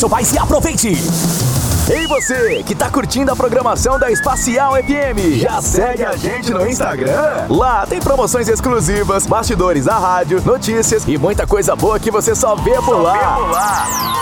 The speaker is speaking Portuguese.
Vai e aproveite! Ei você, que tá curtindo a programação da Espacial FM, já segue a gente no Instagram? Lá tem promoções exclusivas, bastidores da rádio, notícias e muita coisa boa que você só vê por lá.